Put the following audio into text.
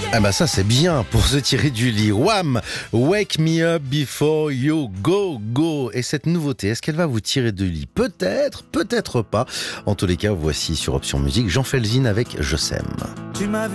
Ah bah ça c'est bien pour se tirer du lit. Wham! Wake me up before you go, go. Et cette nouveauté, est-ce qu'elle va vous tirer du lit? Peut-être, peut-être pas. En tous les cas, voici sur Option Musique Jean Felzine avec Je s'aime. Tu m'avais